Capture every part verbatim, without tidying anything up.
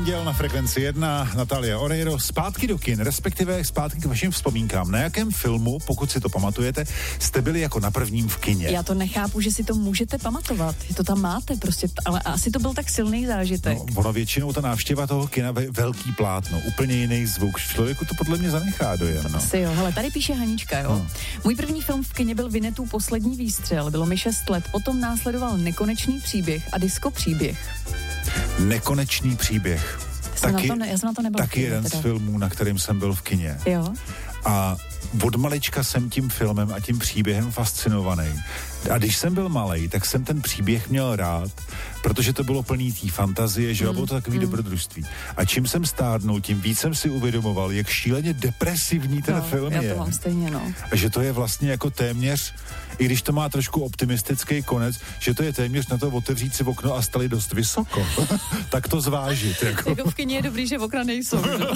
Děl na Frekvenci jedna, Natalia Oreiro, zpátky do kin, respektive zpátky k vašim vzpomínkám. Na jakém filmu, pokud si to pamatujete, jste byli jako na prvním v kině? Já to nechápu, že si to můžete pamatovat, že to tam máte prostě, ale asi to byl tak silný zážitek. No, ono většinou ta návštěva toho kina, velký plátno, úplně jiný zvuk, člověku to podle mě zanechá dojem. No. Asi jo, hele, tady píše Hanička, jo. No. Můj první film v kině byl Vinetu Poslední výstřel, bylo mi šest let, potom následoval Nekonečný příběh a Disco příběh. Nekonečný příběh. Taky, na to ne, já jsem na to nebyl taky jeden teda. Z filmů, na kterým jsem byl v kině. Jo. A od malička jsem tím filmem a tím příběhem fascinovaný. A když jsem byl malej, tak jsem ten příběh měl rád, protože to bylo plný té fantazie, že mm, bylo to takový mm. dobrodružství. A čím jsem stárnul, tím víc jsem si uvědomoval, jak šíleně depresivní ten no, film já je. To mám stejně, no. A že to je vlastně jako téměř, i když to má trošku optimistický konec, že to je téměř na to otevřít si okno a stali dost vysoko. Tak to zvážit. Jako. jako v kině je dobrý, že okna nejsou.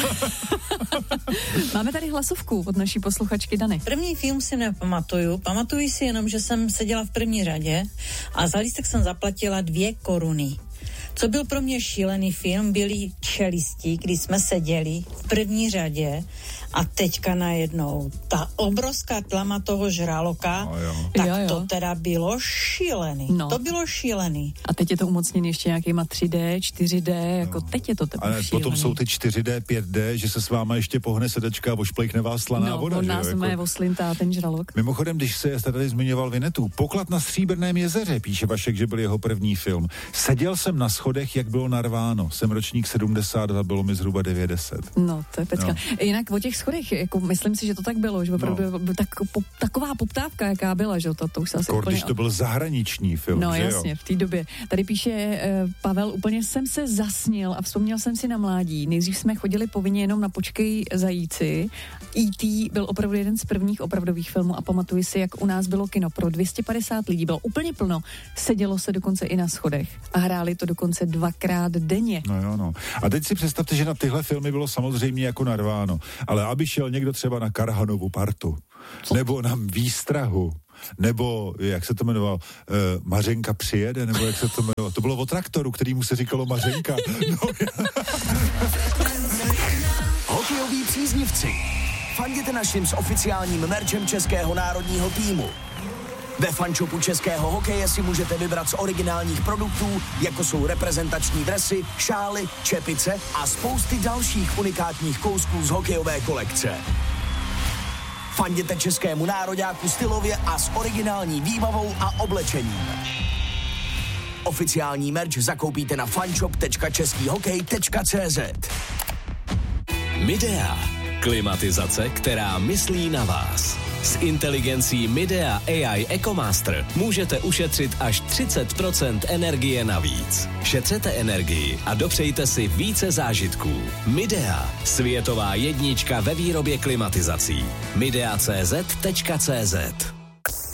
Máme tady hlasovku od naší posluchačky Dany. První film si nepamatuju, pamatuju si jenom, že jsem seděla v první řadě a za lístek jsem zaplatila dvě koruny. Co byl pro mě šílený film, byli Čelisti, kdy jsme seděli v první řadě a teďka najednou ta obrovská tlama toho žraloka, no jo. tak jo, jo. to teda bylo šílený. No. To bylo šílený. A teď je to umocněný ještě nějakýma tři dé, čtyři dé, jako no. teď je to teprve šílený. Potom jsou ty čtyři dé, pět dé, že se s váma ještě pohne sedačka a ošplejkne vás slaná no, voda. No, on nás jako... má oslintá ten žralok. Mimochodem, když se tady zmiňoval Vinetu, Poklad na Stříbrném jezeře, píše Vašek, že byl jeho první film. Seděl jsem na schodech, jak bylo narváno. Jsem ročník sedmdesát dva, bylo mi zhruba devět deset. No, to je pecka. No. Jinak o těch schodech, jako myslím si, že to tak bylo, že opravdu no. tak, po, taková poptávka, jaká byla, že to, to už se asi Kor, úplně... když to byl zahraniční film, no, že jasně, jo? v té době. Tady píše uh, Pavel, úplně jsem se zasnil a vzpomněl jsem si na mládí. Nejdřív jsme chodili povinně jenom na Počkej zajíci. E T byl opravdu jeden z prvních opravdových filmů a pamatuji si, jak u nás bylo kino pro dvě stě padesát lidí, bylo úplně plno. Sedělo se dokonce i na schodech a hráli to dokonce dvakrát denně. No jo, no. A teď si představte, že na tyhle filmy bylo samozřejmě jako narváno, ale aby šel někdo třeba na Karhanovu partu, Co? nebo na Výstrahu, nebo, jak se to jmenovalo, uh, Mařenka přijede, nebo jak se to jmenovalo, to bylo o traktoru, kterýmu se říkalo Mařenka. No, Hokejoví příznivci, fanděte našim s oficiálním merčem českého národního týmu. Ve fanshopu českého hokeje si můžete vybrat z originálních produktů, jako jsou reprezentační dresy, šály, čepice a spousty dalších unikátních kousků z hokejové kolekce. Fanděte českému nároďáku stylově a s originální výbavou a oblečením. Oficiální merch zakoupíte na fanshop tečka český hokej tečka cé zet. Midea. Klimatizace, která myslí na vás. S inteligencí Midea A I EcoMaster můžete ušetřit až třicet procent energie navíc. Šetřete energii a dopřejte si více zážitků. Midea. Světová jednička ve výrobě klimatizací. midea tečka cé zet tečka cé zet